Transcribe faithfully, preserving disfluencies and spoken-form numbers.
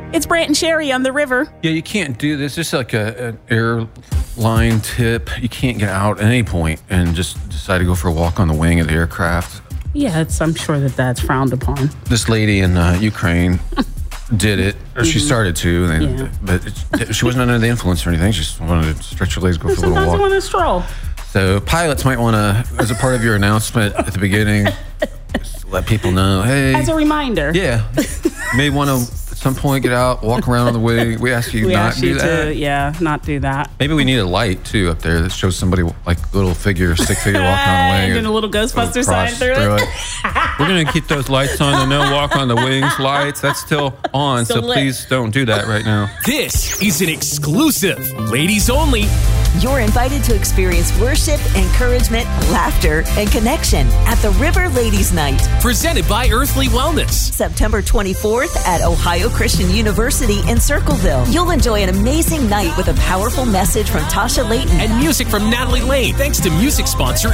It's Brant and Sherry on the river. Yeah, you can't do this. It's like a, an airline tip. You can't get out at any point and just decide to go for a walk on the wing of the aircraft. Yeah, it's, I'm sure that that's frowned upon. This lady in uh, Ukraine did it, or she started to, and, Yeah. but it, she wasn't under the influence or anything. She just wanted to stretch her legs, go for a little Sometimes you walk. want to stroll. So pilots might want to, as a part of your announcement at the beginning, just let people know, hey. As a reminder. Yeah. May want to, at some point, get out, walk around on the wing. We ask you We not ask to you do that. to, yeah, not do that. Maybe we need a light, too, up there that shows somebody, like, little figure, stick figure walking on the wing. Doing a little Ghostbuster sign through it. We're going to keep those lights on, the no walk on the wings lights. That's still on, Still so lit. please don't do that right now. This is an exclusive, ladies only. You're invited to experience worship, encouragement, laughter, and connection at the River Ladies Night, Presented by Earthly Wellness. September twenty-fourth at Ohio Christian University in Circleville. You'll enjoy an amazing night with a powerful message from Tasha Layton. And music from Natalie Lane. Thanks to music sponsor